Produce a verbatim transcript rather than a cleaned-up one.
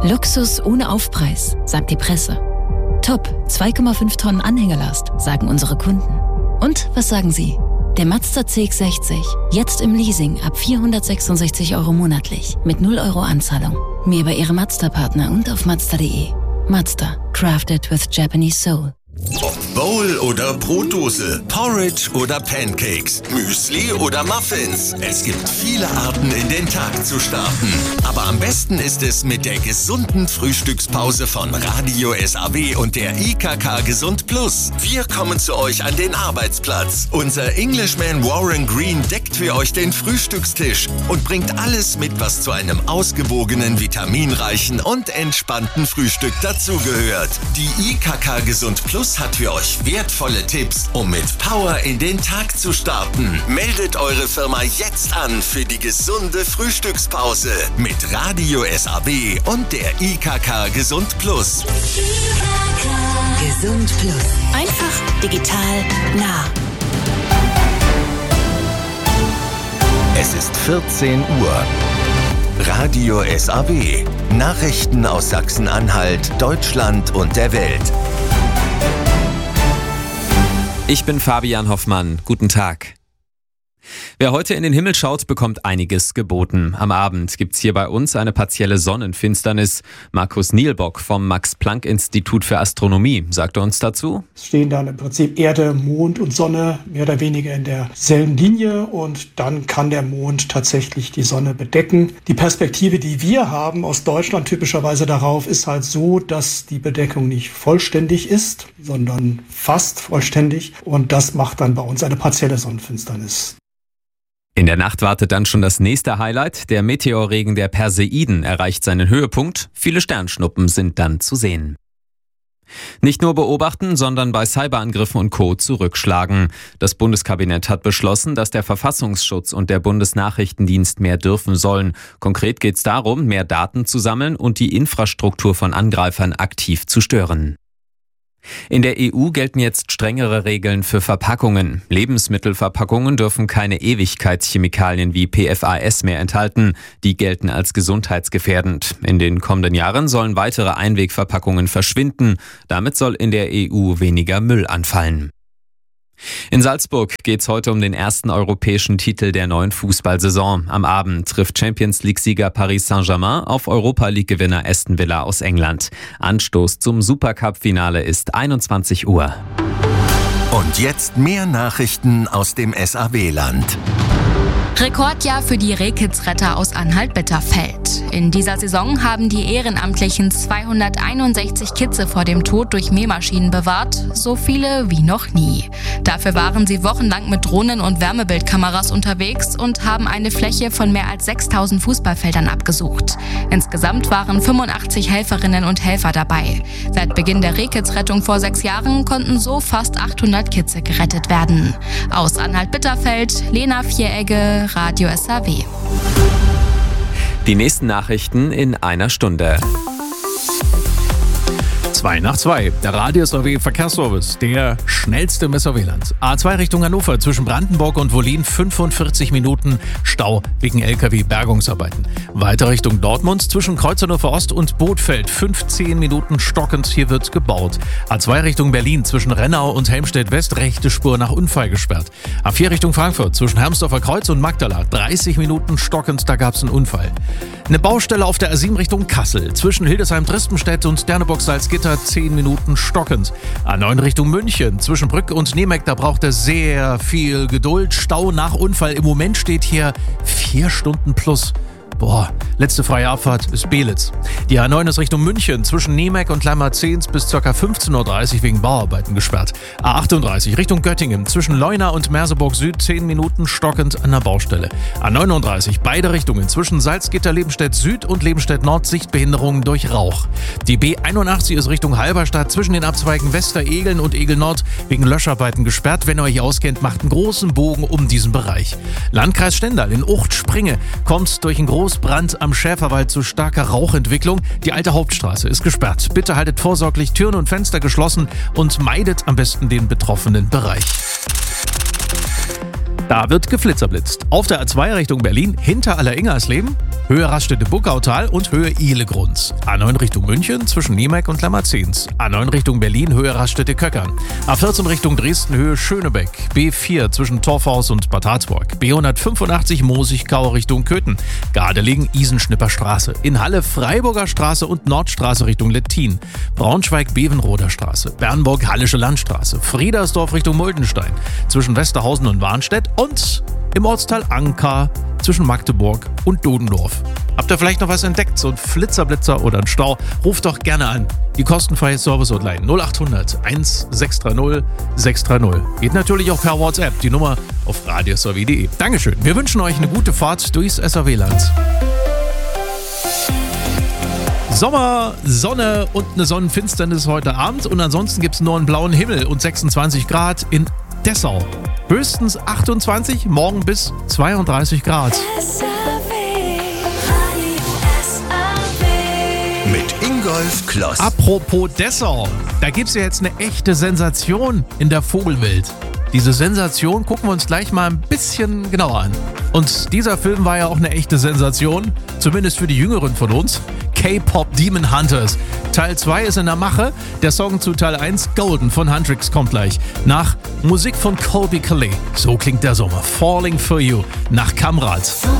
Luxus ohne Aufpreis, sagt die Presse. Top, zwei Komma fünf Tonnen Anhängerlast, sagen unsere Kunden. Und was sagen Sie? Der Mazda C X sechzig, jetzt im Leasing ab vierhundertsechsundsechzig Euro monatlich, mit null Euro Anzahlung. Mehr bei Ihrem Mazda-Partner und auf mazda punkt de. Mazda, crafted with Japanese soul. Ob Bowl oder Brotdose, Porridge oder Pancakes, Müsli oder Muffins. Es gibt viele Arten, in den Tag zu starten. Aber am besten ist es mit der gesunden Frühstückspause von Radio S A W und der I K K Gesund Plus. Wir kommen zu euch an den Arbeitsplatz. Unser Englishman Warren Green deckt für euch den Frühstückstisch und bringt alles mit, was zu einem ausgewogenen, vitaminreichen und entspannten Frühstück dazugehört. Die I K K Gesund Plus hat für euch wertvolle Tipps, um mit Power in den Tag zu starten. Meldet eure Firma jetzt an für die gesunde Frühstückspause mit Radio S A W und der I K K Gesund Plus. I K K Gesund Plus. Einfach, digital, nah. Es ist vierzehn Uhr. Radio S A W. Nachrichten aus Sachsen-Anhalt, Deutschland und der Welt. Ich bin Fabian Hoffmann. Guten Tag. Wer heute in den Himmel schaut, bekommt einiges geboten. Am Abend gibt's hier bei uns eine partielle Sonnenfinsternis. Markus Nielbock vom Max-Planck-Institut für Astronomie sagte uns dazu: Es stehen dann im Prinzip Erde, Mond und Sonne mehr oder weniger in derselben Linie und dann kann der Mond tatsächlich die Sonne bedecken. Die Perspektive, die wir haben aus Deutschland typischerweise darauf, ist halt so, dass die Bedeckung nicht vollständig ist, sondern fast vollständig und das macht dann bei uns eine partielle Sonnenfinsternis. In der Nacht wartet dann schon das nächste Highlight. Der Meteorregen der Perseiden erreicht seinen Höhepunkt. Viele Sternschnuppen sind dann zu sehen. Nicht nur beobachten, sondern bei Cyberangriffen und Co. zurückschlagen. Das Bundeskabinett hat beschlossen, dass der Verfassungsschutz und der Bundesnachrichtendienst mehr dürfen sollen. Konkret geht es darum, mehr Daten zu sammeln und die Infrastruktur von Angreifern aktiv zu stören. In der E U gelten jetzt strengere Regeln für Verpackungen. Lebensmittelverpackungen dürfen keine Ewigkeitschemikalien wie P F A S mehr enthalten. Die gelten als gesundheitsgefährdend. In den kommenden Jahren sollen weitere Einwegverpackungen verschwinden. Damit soll in der E U weniger Müll anfallen. In Salzburg geht's heute um den ersten europäischen Titel der neuen Fußballsaison. Am Abend trifft Champions-League-Sieger Paris Saint-Germain auf Europa-League-Gewinner Aston Villa aus England. Anstoß zum Supercup-Finale ist einundzwanzig Uhr. Und jetzt mehr Nachrichten aus dem S A W-Land. Rekordjahr für die Rehkitzretter aus Anhalt-Bitterfeld. In dieser Saison haben die Ehrenamtlichen zweihunderteinundsechzig Kitze vor dem Tod durch Mähmaschinen bewahrt, so viele wie noch nie. Dafür waren sie wochenlang mit Drohnen und Wärmebildkameras unterwegs und haben eine Fläche von mehr als sechstausend Fußballfeldern abgesucht. Insgesamt waren fünfundachtzig Helferinnen und Helfer dabei. Seit Beginn der Rehkitzrettung vor sechs Jahren konnten so fast achthundert Kitze gerettet werden. Aus Anhalt-Bitterfeld, Lena Vieregge, Radio S A W. Die nächsten Nachrichten in einer Stunde. zwei nach zwei. Der Radio S A W Verkehrsservice, der schnellste im S A W-Land. A zwei Richtung Hannover zwischen Brandenburg und Wollin fünfundvierzig Minuten Stau wegen L K W-Bergungsarbeiten. Weiter Richtung Dortmund zwischen Kreuz Hannover Ost und Bothfeld fünfzehn Minuten stockend. Hier wird gebaut. A zwei Richtung Berlin zwischen Rennau und Helmstedt West rechte Spur nach Unfall gesperrt. A vier Richtung Frankfurt zwischen Hermsdorfer Kreuz und Magdala dreißig Minuten stockend. Da gab es einen Unfall. Eine Baustelle auf der A sieben Richtung Kassel zwischen Hildesheim-Tristenstedt und Derneburg-Salzgitter zehn Minuten stockend. A neun Richtung München zwischen Brück und Niemeck, da braucht er sehr viel Geduld. Stau nach Unfall. Im Moment steht hier vier Stunden plus. Boah, letzte freie Abfahrt ist Belitz. Die A neun ist Richtung München zwischen Niemeck und Lammerzehns bis ca. fünfzehn Uhr dreißig wegen Bauarbeiten gesperrt. A achtunddreißig Richtung Göttingen zwischen Leuna und Merseburg Süd zehn Minuten stockend an der Baustelle. A neununddreißig beide Richtungen zwischen Salzgitter, Lebenstedt Süd und Lebenstedt Nord Sichtbehinderungen durch Rauch. Die B einundachtzig ist Richtung Halberstadt zwischen den Abzweigen Westeregeln und Egel Nord wegen Löscharbeiten gesperrt. Wenn ihr euch auskennt, macht einen großen Bogen um diesen Bereich. Landkreis Stendal in Ucht-Springe kommt durch einen großen Brand am Schäferwald zu starker Rauchentwicklung. Die alte Hauptstraße ist gesperrt. Bitte haltet vorsorglich Türen und Fenster geschlossen und meidet am besten den betroffenen Bereich. Da wird geflitzerblitzt. Auf der A zwei Richtung Berlin, hinter Aller-Ingersleben, Höhe Raststätte Buckautal und Höhe Ihlegrunz. A neun Richtung München, zwischen Niemek und Lammerzens. A neun Richtung Berlin, Höhe Raststätte Köckern. A vierzehn Richtung Dresden, Höhe Schönebeck. B vier zwischen Torfhaus und Bad Harzburg. B hundertfünfundachtzig Mosigkau Richtung Köthen. Gardelegen, Isenschnipper Straße. In Halle Freiburger Straße und Nordstraße Richtung Lettin. Braunschweig-Bevenroder Straße. Bernburg Hallische Landstraße. Friedersdorf Richtung Muldenstein. Zwischen Westerhausen und Warnstedt. Und im Ortsteil Anker zwischen Magdeburg und Dodendorf. Habt ihr vielleicht noch was entdeckt? So ein Flitzerblitzer oder ein Stau? Ruft doch gerne an. Die kostenfreie Service-Hotline null acht hundert eins sechs drei null sechs drei null. Geht natürlich auch per WhatsApp. Die Nummer auf radios r w punkt d e. Dankeschön. Wir wünschen euch eine gute Fahrt durchs S R W-Land. Sommer, Sonne und eine Sonnenfinsternis heute Abend. Und ansonsten gibt es nur einen blauen Himmel und sechsundzwanzig Grad in Dessau. Höchstens achtundzwanzig, morgen bis zweiunddreißig Grad. Mit Ingolf Kloss. Apropos Dessau, da gibt es ja jetzt eine echte Sensation in der Vogelwelt. Diese Sensation gucken wir uns gleich mal ein bisschen genauer an. Und dieser Film war ja auch eine echte Sensation, zumindest für die Jüngeren von uns. K-Pop Demon Hunters. Teil zwei ist in der Mache. Der Song zu Teil eins, Golden von Huntrix, kommt gleich. Nach Musik von Colby Calais. So klingt der Sommer. Falling for You. Nach Kamrat.